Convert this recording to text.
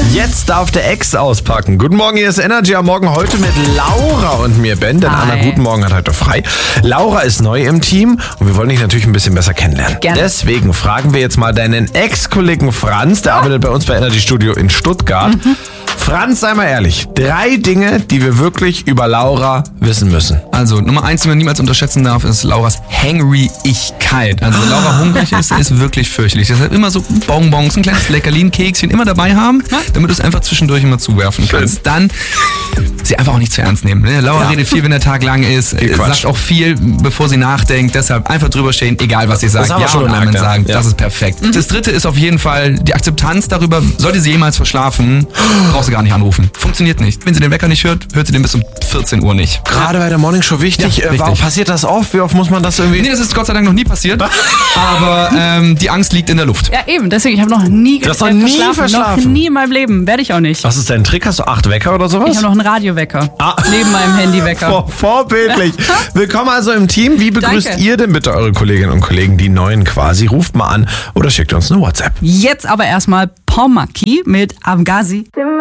Jetzt darf der Ex auspacken. Guten Morgen, hier ist Energy am Morgen heute mit Laura und mir, Ben. Denn Anna, guten Morgen, hat heute frei. Laura ist neu im Team und wir wollen dich natürlich ein bisschen besser kennenlernen. Gerne. Deswegen fragen wir jetzt mal deinen Ex-Kollegen Franz, der arbeitet bei uns bei Energy Studio in Stuttgart. Franz, sei mal ehrlich, 3 Dinge, die wir wirklich über Laura wissen müssen. Also, Nummer 1, die man niemals unterschätzen darf, ist Lauras Hangry-Igkeit. Also, wenn Laura hungrig ist wirklich fürchterlich. Deshalb immer so Bonbons, ein kleines Leckerli, Kekschen immer dabei haben, damit du es einfach zwischendurch immer zuwerfen kannst. Dann sie einfach auch nicht zu ernst nehmen. Laura redet viel, wenn der Tag lang ist, sagt auch viel, bevor sie nachdenkt. Deshalb einfach drüber stehen, egal was sie sagt. Ja und Amen sagen. Ja. Das ist perfekt. Das 3. ist auf jeden Fall die Akzeptanz darüber, sollte sie jemals verschlafen, braucht sie gar nicht anrufen. Funktioniert nicht. Wenn sie den Wecker nicht hört, hört sie den bis um 14 Uhr nicht. Gerade bei der Morningshow wichtig. Ja, warum passiert das oft? Wie oft muss man das irgendwie... Nee, das ist Gott sei Dank noch nie passiert. Aber die Angst liegt in der Luft. Ja, eben. Deswegen, ich habe noch nie verschlafen. Noch nie in meinem Leben. Werde ich auch nicht. Was ist dein Trick? Hast du 8 Wecker oder sowas? Ich habe noch einen Radiowecker. Neben meinem Handywecker. Vorbildlich. Willkommen also im Team. Wie begrüßt ihr denn bitte eure Kolleginnen und Kollegen, die Neuen quasi? Ruft mal an oder schickt uns eine WhatsApp. Jetzt aber erstmal Pomaki mit Avgazi.